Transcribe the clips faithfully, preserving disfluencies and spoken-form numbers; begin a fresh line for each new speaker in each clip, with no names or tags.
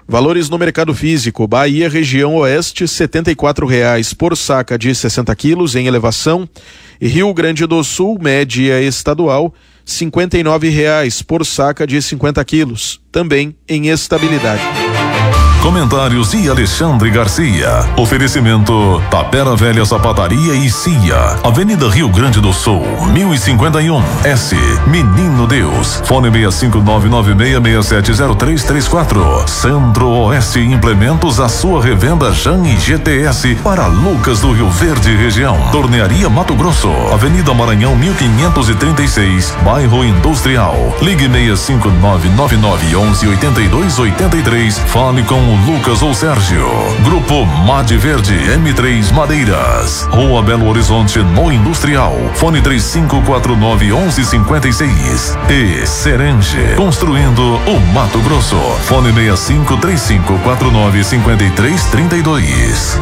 Valores no mercado físico: Bahia, região oeste, setenta e quatro reais por saca de sessenta quilos em elevação. E Rio Grande do Sul, média estadual, cinquenta e nove reais por saca de cinquenta quilos, também em estabilidade.
Comentários de Alexandre Garcia. Oferecimento Tapera Velha Sapataria e C I A. Avenida Rio Grande do Sul, mil e cinquenta e um, S. Menino Deus. Fone seis cinco nove nove seis seis sete zero três três quatro. Centro-Oeste Implementos, a sua revenda Jan e G T S para Lucas do Rio Verde região. Tornearia Mato Grosso, Avenida Maranhão mil quinhentos e trinta e seis, Bairro Industrial. Ligue seis cinco nove nove nove onze oitenta e dois oitenta e três. Fale com o Lucas ou Sérgio. Grupo Made Verde M três Madeiras. Rua Belo Horizonte no Industrial. Fone três cinco quatro nove onze cinquenta e seis. E Serenge, construindo o Mato Grosso. Fone seis cinco três cinco quatro nove cinquenta e três trinta e dois.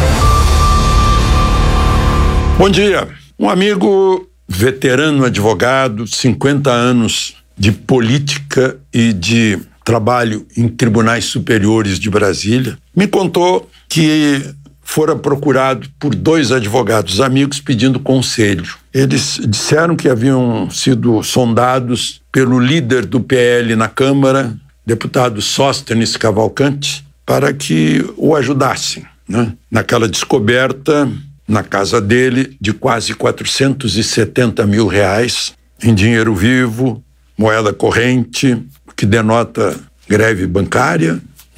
Bom dia. Um amigo veterano advogado, cinquenta anos de política e de trabalho em tribunais superiores de Brasília, me contou que fora procurado por dois advogados amigos pedindo conselho. Eles disseram que haviam sido sondados pelo líder do P L na Câmara, deputado Sóstenes Cavalcante, para que o ajudassem, né, naquela descoberta na casa dele de quase quatrocentos e setenta mil reais em dinheiro vivo, moeda corrente, que denota greve bancária,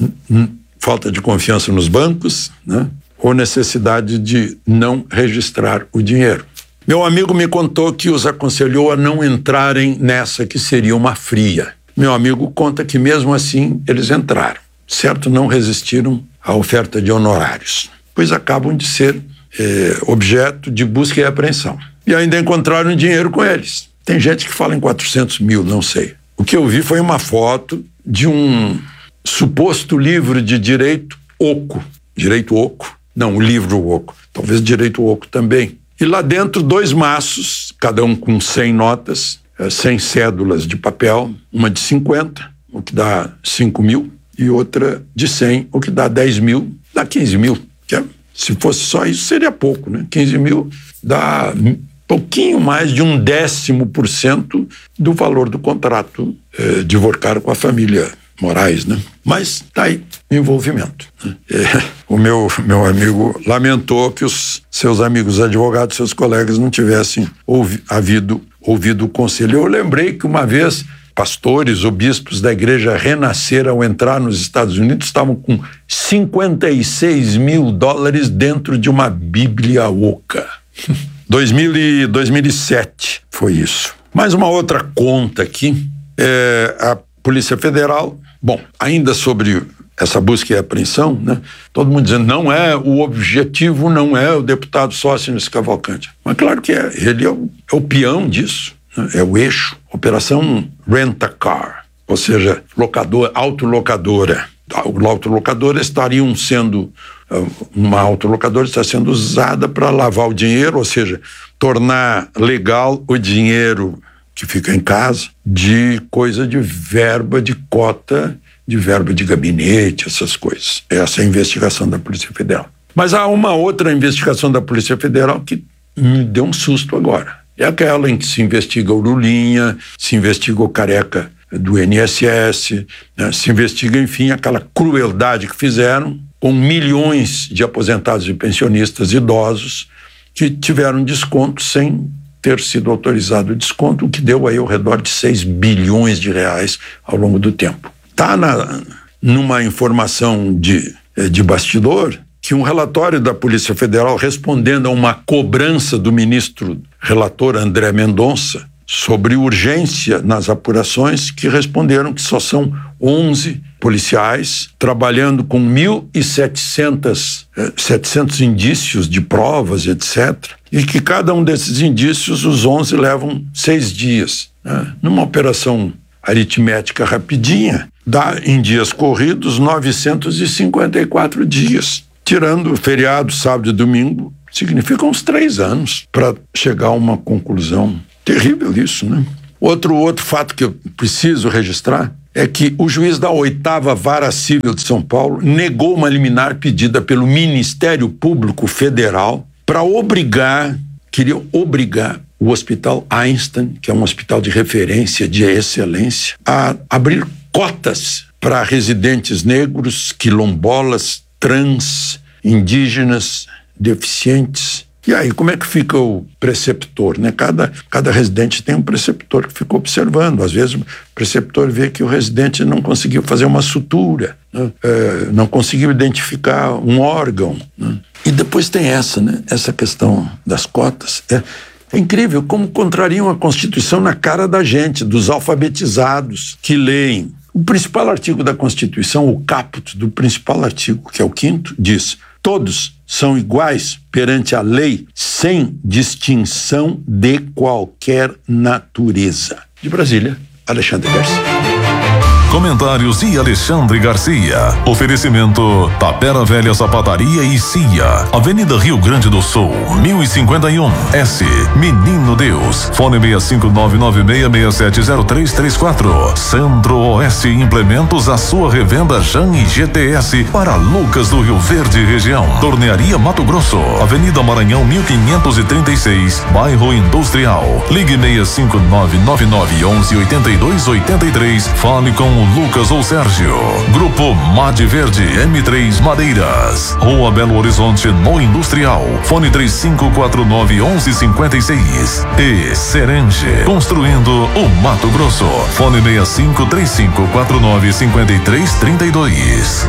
falta de confiança nos bancos, né? Ou necessidade de não registrar o dinheiro. Meu amigo me contou que os aconselhou a não entrarem nessa que seria uma fria. Meu amigo conta que mesmo assim eles entraram. Certo, não resistiram à oferta de honorários, pois acabam de ser é, objeto de busca e apreensão. E ainda encontraram dinheiro com eles. Tem gente que fala em quatrocentos mil, não sei. O que eu vi foi uma foto de um suposto livro de direito oco. Direito oco? Não, o livro oco. Talvez direito oco também. E lá dentro, dois maços, cada um com cem notas, cem cédulas de papel, uma de cinquenta, o que dá cinco mil, e outra de cem, o que dá dez mil, dá quinze mil. Que é, se fosse só isso, seria pouco, né? quinze mil dá pouquinho mais de um décimo por cento do valor do contrato eh, de Vorcar com a família Moraes, né? Mas tá aí envolvimento, né? É, o meu, meu amigo lamentou que os seus amigos advogados, seus colegas não tivessem ouvi, havido, ouvido o conselho. Eu lembrei que uma vez pastores ou bispos da igreja Renascer, ao entrar nos Estados Unidos, estavam com cinquenta e seis mil dólares dentro de uma Bíblia oca. dois mil e, dois mil e sete foi isso. Mais uma outra conta aqui, é a Polícia Federal. Bom, ainda sobre essa busca e apreensão, né? Todo mundo dizendo, não é, o objetivo não é o deputado Sóstenes Cavalcante. Mas claro que é, ele é o, é o peão disso, né? É o eixo. Operação Rent-A-Car, ou seja, locador, autolocadora. A autolocadora estariam sendo, uma autolocadora está sendo usada para lavar o dinheiro, ou seja, tornar legal o dinheiro que fica em casa de coisa de verba de cota, de verba de gabinete, essas coisas. Essa é a investigação da Polícia Federal. Mas há uma outra investigação da Polícia Federal que me deu um susto agora. É aquela em que se investiga o Lulinha, se investiga o Careca do I N S S, né? Se investiga, enfim, aquela crueldade que fizeram com milhões de aposentados e pensionistas idosos que tiveram desconto sem ter sido autorizado o desconto, o que deu aí ao redor de seis bilhões de reais ao longo do tempo. Está numa informação de, de bastidor que um relatório da Polícia Federal respondendo a uma cobrança do ministro relator André Mendonça sobre urgência nas apurações, que responderam que só são onze policiais trabalhando com mil e setecentos indícios de provas, etcétera, e que cada um desses indícios, os onze, levam seis dias. Né? Numa operação aritmética rapidinha, dá em dias corridos novecentos e cinquenta e quatro dias. Tirando feriado, sábado e domingo, significa uns três anos para chegar a uma conclusão. Terrível isso, né? Outro, outro fato que eu preciso registrar é que o juiz da oitava Vara Civil de São Paulo negou uma liminar pedida pelo Ministério Público Federal para obrigar, queria obrigar o Hospital Einstein, que é um hospital de referência, de excelência, a abrir cotas para residentes negros, quilombolas, trans, indígenas, deficientes. E aí, como é que fica o preceptor, né? Cada, cada residente tem um preceptor que fica observando. Às vezes o preceptor vê que o residente não conseguiu fazer uma sutura, né? é, não conseguiu identificar um órgão, né? E depois tem essa, né? Essa questão das cotas. É, é incrível como contrariam a Constituição na cara da gente, dos alfabetizados que leem. O principal artigo da Constituição, o caput do principal artigo, que é o quinto, diz: todos são iguais perante a lei, sem distinção de qualquer natureza. De Brasília, Alexandre Garcia.
Comentários e Alexandre Garcia. Oferecimento Tapera Velha Sapataria e Cia. Avenida Rio Grande do Sul, mil e cinquenta e um, S. Menino Deus. Fone seis cinco nove nove seis seis sete zero três três quatro. Centro-Oeste Implementos, a sua revenda Jan e G T S para Lucas do Rio Verde região. Tornearia Mato Grosso. Avenida Maranhão mil quinhentos e trinta e seis, Bairro Industrial. Ligue seis cinco nove nove nove onze oitenta e dois oitenta e três. Fale com o Lucas ou Sérgio. Grupo Made Verde M três Madeiras. Rua Belo Horizonte no Industrial. Fone três cinco quatro nove onze cinquenta e seis. E Serenge. Construindo o Mato Grosso. Fone seis cinco três cinco quatro nove cinco três três dois.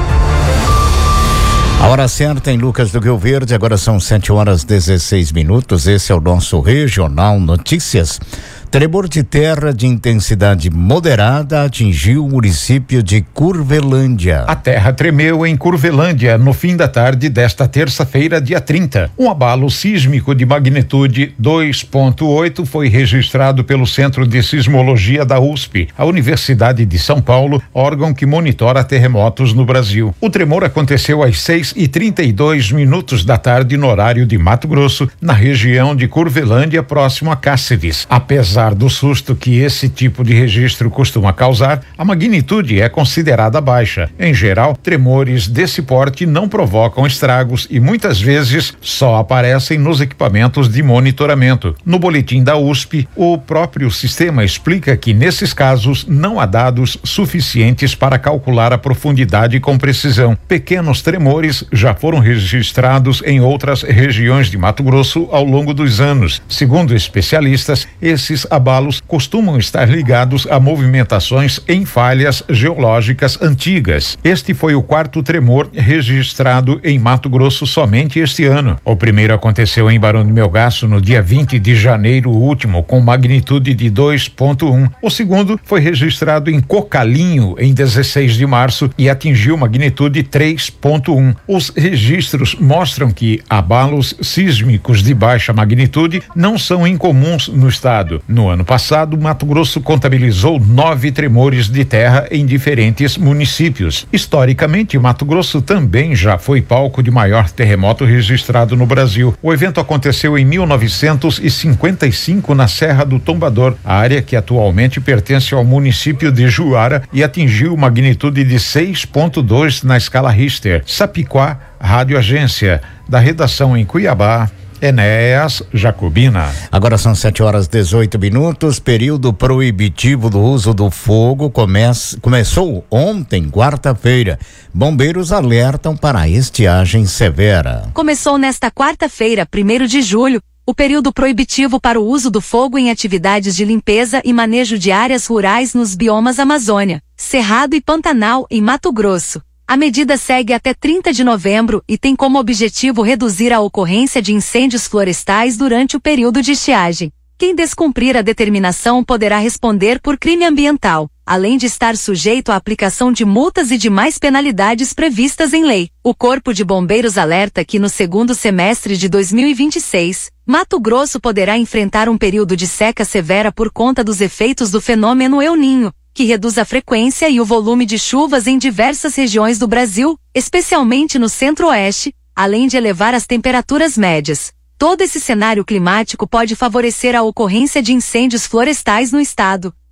A hora certa em Lucas do Rio Verde, agora são sete horas e dezesseis minutos. Esse é o nosso Regional Notícias. Tremor de terra de intensidade moderada atingiu o município de Curvelândia.
A terra tremeu em Curvelândia no fim da tarde desta terça-feira, dia trinta. Um abalo sísmico de magnitude dois ponto oito foi registrado pelo Centro de Sismologia da U S P, a Universidade de São Paulo, órgão que monitora terremotos no Brasil. O tremor aconteceu às seis e trinta e dois minutos da tarde no horário de Mato Grosso, na região de Curvelândia, próximo a Cáceres. Apesar do susto que esse tipo de registro costuma causar, a magnitude é considerada baixa. Em geral, tremores desse porte não provocam estragos e muitas vezes só aparecem nos equipamentos de monitoramento. No boletim da U S P, o próprio sistema explica que nesses casos não há dados suficientes para calcular a profundidade com precisão. Pequenos tremores já foram registrados em outras regiões de Mato Grosso ao longo dos anos. Segundo especialistas, esses abalos costumam estar ligados a movimentações em falhas geológicas antigas. Este foi o quarto tremor registrado em Mato Grosso somente este ano. O primeiro aconteceu em Barão de Melgaço no dia vinte de janeiro último, com magnitude de dois ponto um. O segundo foi registrado em Cocalinho em dezesseis de março e atingiu magnitude três ponto um. Os registros mostram que abalos sísmicos de baixa magnitude não são incomuns no estado. No ano passado, Mato Grosso contabilizou nove tremores de terra em diferentes municípios. Historicamente, Mato Grosso também já foi palco de maior terremoto registrado no Brasil. O evento aconteceu em mil novecentos e cinquenta e cinco na Serra do Tombador, área que atualmente pertence ao município de Juara e atingiu magnitude de seis ponto dois na escala Richter. Sapiquá, Rádio Agência, da redação em Cuiabá, Enéas Jacobina.
Agora são sete horas e dezoito minutos. Período proibitivo do uso do fogo começa, começou ontem, quarta-feira. Bombeiros alertam para estiagem severa.
Começou nesta quarta-feira, primeiro de julho, o período proibitivo para o uso do fogo em atividades de limpeza e manejo de áreas rurais nos biomas Amazônia, Cerrado e Pantanal, em Mato Grosso. A medida segue até trinta de novembro e tem como objetivo reduzir a ocorrência de incêndios florestais durante o período de estiagem. Quem descumprir a determinação poderá responder por crime ambiental, além de estar sujeito à aplicação de multas e demais penalidades previstas em lei. O Corpo de Bombeiros alerta que no segundo semestre de dois mil e vinte e seis, Mato Grosso poderá enfrentar um período de seca severa por conta dos efeitos do fenômeno El Niño, que reduz a frequência e o volume de chuvas em diversas regiões do Brasil, especialmente no centro-oeste, além de elevar as temperaturas médias. Todo esse cenário climático pode favorecer a ocorrência de incêndios florestais no estado.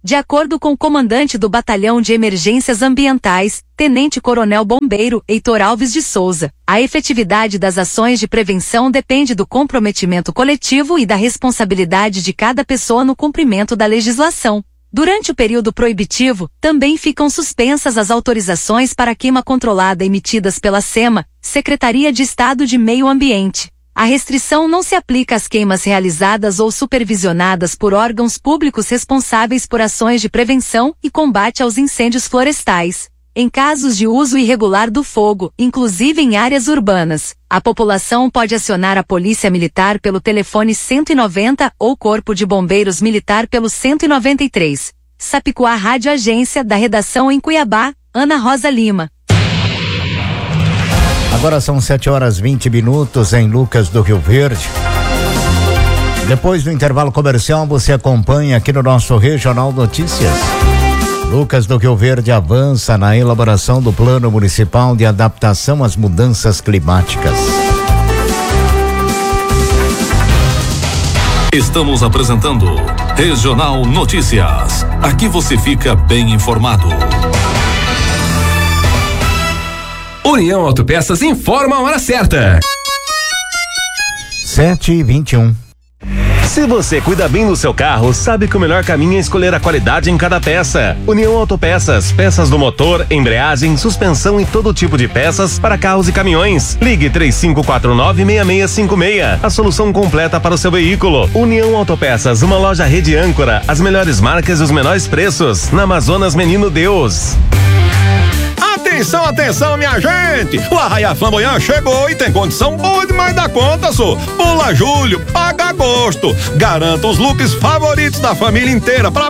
De acordo com o comandante do Batalhão de Emergências Ambientais, Tenente Coronel Bombeiro Heitor Alves de Souza, a efetividade das ações de prevenção depende do comprometimento coletivo e da responsabilidade de cada pessoa no cumprimento da legislação. Durante o período proibitivo, também ficam suspensas as autorizações para queima controlada emitidas pela SEMA, Secretaria de Estado de Meio Ambiente. A restrição não se aplica às queimas realizadas ou supervisionadas por órgãos públicos responsáveis por ações de prevenção e combate aos incêndios florestais. Em casos de uso irregular do fogo, inclusive em áreas urbanas, a população pode acionar a Polícia Militar pelo telefone cento e noventa ou Corpo de Bombeiros Militar pelo cento e noventa e três. Sapicoá Rádio Agência da Redação em Cuiabá, Ana Rosa Lima.
Agora são sete horas e vinte minutos em Lucas do Rio Verde. Depois do intervalo comercial, você acompanha aqui no nosso Regional Notícias. Lucas do Rio Verde avança na elaboração do Plano Municipal de Adaptação às Mudanças Climáticas.
Estamos apresentando Regional Notícias. Aqui você fica bem informado.
União Autopeças informa a hora certa.
sete e vinte e um.
Se você cuida bem do seu carro, sabe que o melhor caminho é escolher a qualidade em cada peça. União Autopeças, peças do motor, embreagem, suspensão e todo tipo de peças para carros e caminhões. Ligue três cinco quatro nove, seis seis cinco seis. A solução completa para o seu veículo. União Autopeças, uma loja rede âncora, as melhores marcas e os menores preços. Na Amazonas Menino Deus.
Atenção, atenção, minha gente! O Arraiá Flamboyant chegou e tem condição boa demais da conta, só. Pula julho, paga agosto. Garanta os looks favoritos da família inteira pra